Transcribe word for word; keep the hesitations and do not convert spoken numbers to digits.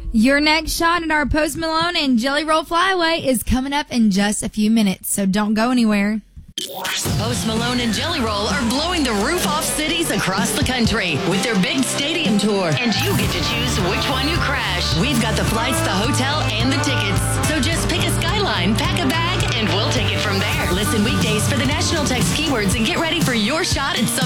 Your next shot at our Post Malone and Jelly Roll Flyaway is coming up in just a few minutes, so don't go anywhere. Post Malone and Jelly Roll are blowing the roof off cities across the country with their big stadium tour. And you get to choose which one you crash. We've got the flights, the hotel, and the tickets. So just pick a skyline, pack a bag, and we'll take it from there. Listen weekdays for the National Text keywords and get ready for your shot at some